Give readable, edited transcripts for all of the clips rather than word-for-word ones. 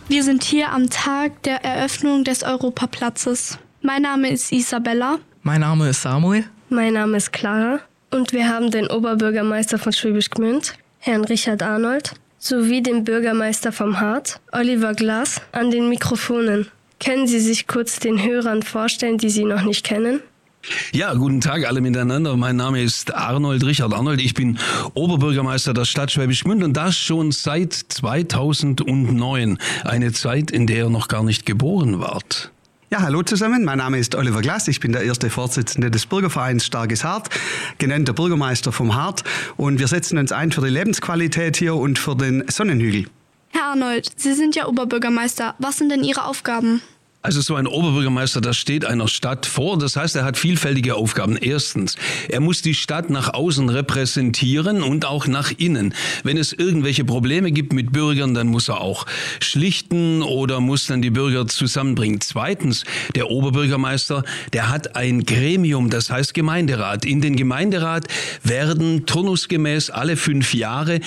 Wir sind hier am Tag der Eröffnung des Europaplatzes. Mein Name ist Isabella. Mein Name ist Samuel. Mein Name ist Clara. Und wir haben den Oberbürgermeister von Schwäbisch Gmünd, Herrn Richard Arnold, sowie den Bürgermeister vom Hart, Oliver Glas, an den Mikrofonen. Können Sie sich kurz den Hörern vorstellen, die Sie noch nicht kennen? Ja, guten Tag alle miteinander. Mein Name ist Richard Arnold. Ich bin Oberbürgermeister der Stadt Schwäbisch Gmünd und das schon seit 2009. Eine Zeit, in der ihr noch gar nicht geboren wart. Ja, hallo zusammen. Mein Name ist Oliver Glas. Ich bin der erste Vorsitzende des Bürgervereins Starkes Hart, genannt der Bürgermeister vom Hart. Und wir setzen uns ein für die Lebensqualität hier und für den Sonnenhügel. Herr Arnold, Sie sind ja Oberbürgermeister. Was sind denn Ihre Aufgaben? Also so ein Oberbürgermeister, das steht einer Stadt vor. Das heißt, er hat vielfältige Aufgaben. Erstens, er muss die Stadt nach außen repräsentieren und auch nach innen. Wenn es irgendwelche Probleme gibt mit Bürgern, dann muss er auch schlichten oder muss dann die Bürger zusammenbringen. Zweitens, der Oberbürgermeister, der hat ein Gremium, das heißt Gemeinderat. In den Gemeinderat werden turnusgemäß alle 5 Jahre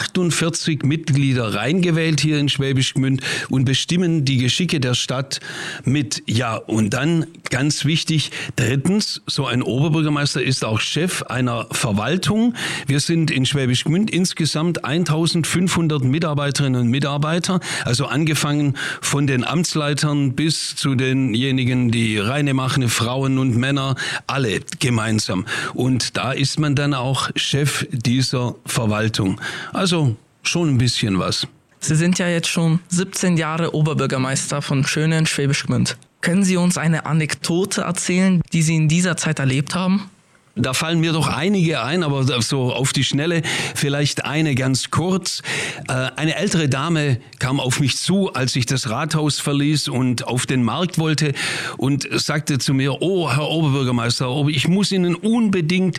48 Mitglieder reingewählt hier in Schwäbisch Gmünd und bestimmen die Geschicke der Stadt mit. Ja, und dann ganz wichtig, drittens, so ein Oberbürgermeister ist auch Chef einer Verwaltung. Wir sind in Schwäbisch Gmünd insgesamt 1500 Mitarbeiterinnen und Mitarbeiter, also angefangen von den Amtsleitern bis zu denjenigen, die Reine machen, Frauen und Männer, alle gemeinsam. Und da ist man dann auch Chef dieser Verwaltung. Also schon ein bisschen was. Sie sind ja jetzt schon 17 Jahre Oberbürgermeister von schönen Schwäbisch Gmünd. Können Sie uns eine Anekdote erzählen, die Sie in dieser Zeit erlebt haben? Da fallen mir doch einige ein, aber so auf die Schnelle vielleicht eine ganz kurz. Eine ältere Dame kam auf mich zu, als ich das Rathaus verließ und auf den Markt wollte und sagte zu mir, oh, Herr Oberbürgermeister, ich muss Ihnen unbedingt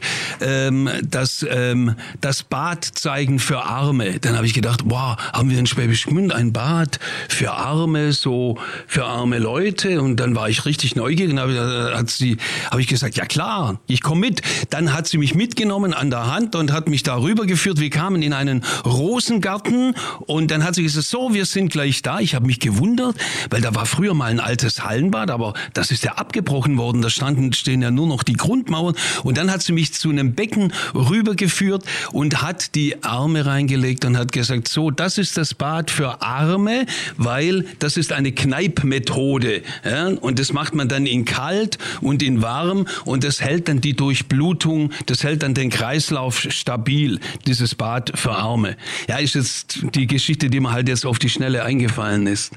das Bad zeigen für Arme. Dann habe ich gedacht, wow, haben wir in Schwäbisch Gmünd ein Bad für Arme, so für arme Leute? Und dann war ich richtig neugierig und habe ich gesagt, ja klar, ich komme mit. Dann hat sie mich mitgenommen an der Hand und hat mich darüber geführt. Wir kamen in einen Rosengarten und dann hat sie gesagt, so, wir sind gleich da. Ich habe mich gewundert, weil da war früher mal ein altes Hallenbad, aber das ist ja abgebrochen worden. Da stehen ja nur noch die Grundmauern. Und dann hat sie mich zu einem Becken rübergeführt und hat die Arme reingelegt und hat gesagt, so, das ist das Bad für Arme, weil das ist eine Kneippmethode. Ja? Und das macht man dann in kalt und in warm und das hält dann die Durchblutung, das hält dann den Kreislauf stabil, dieses Bad für Arme. Ja, ist jetzt die Geschichte, die mir halt jetzt auf die Schnelle eingefallen ist.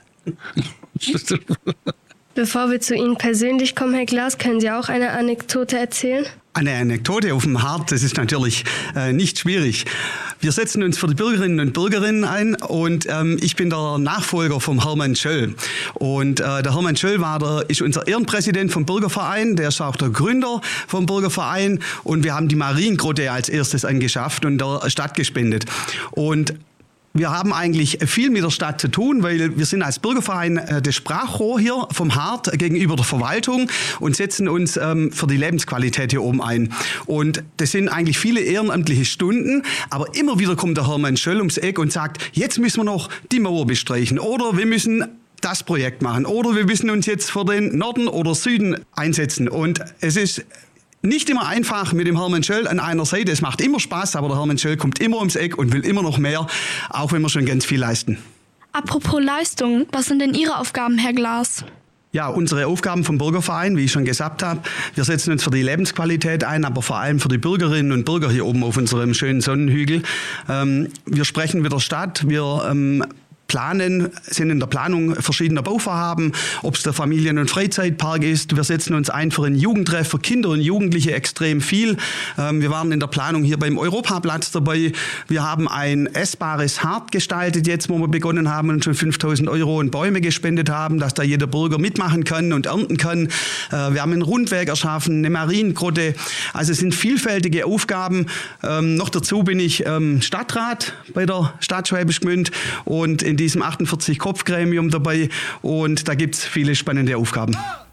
Bevor wir zu Ihnen persönlich kommen, Herr Glas, können Sie auch eine Anekdote erzählen? Eine Anekdote auf dem Hart, das ist natürlich nicht schwierig. Wir setzen uns für die Bürgerinnen und Bürger ein und ich bin der Nachfolger vom Hermann Schöll. Und der Hermann Schöll ist unser Ehrenpräsident vom Bürgerverein, der ist auch der Gründer vom Bürgerverein und wir haben die Mariengrotte als erstes angeschafft und der Stadt gespendet. Und wir haben eigentlich viel mit der Stadt zu tun, weil wir sind als Bürgerverein das Sprachrohr hier vom Hart gegenüber der Verwaltung und setzen uns für die Lebensqualität hier oben ein. Und das sind eigentlich viele ehrenamtliche Stunden, aber immer wieder kommt der Hermann Schöll ums Eck und sagt, jetzt müssen wir noch die Mauer bestreichen oder wir müssen das Projekt machen oder wir müssen uns jetzt für den Norden oder Süden einsetzen. Und es ist nicht immer einfach mit dem Hermann Schöll an einer Seite. Es macht immer Spaß, aber der Hermann Schöll kommt immer ums Eck und will immer noch mehr, auch wenn wir schon ganz viel leisten. Apropos Leistung, was sind denn Ihre Aufgaben, Herr Glas? Ja, unsere Aufgaben vom Bürgerverein, wie ich schon gesagt habe, wir setzen uns für die Lebensqualität ein, aber vor allem für die Bürgerinnen und Bürger hier oben auf unserem schönen Sonnenhügel. Wir sprechen mit der Stadt, wir sind in der Planung verschiedener Bauvorhaben, ob es der Familien- und Freizeitpark ist. Wir setzen uns ein für einen Jugendtreff für Kinder und Jugendliche extrem viel. Wir waren in der Planung hier beim Europaplatz dabei. Wir haben ein essbares Hart gestaltet jetzt, wo wir begonnen haben und schon 5.000 € und Bäume gespendet haben, dass da jeder Bürger mitmachen kann und ernten kann. Wir haben ein Rundweg erschaffen, eine Mariengrotte. Also es sind vielfältige Aufgaben. Noch dazu bin ich Stadtrat bei der Stadt Schwäbisch Gmünd und in diesem 48-Kopf-Gremium dabei und da gibt es viele spannende Aufgaben.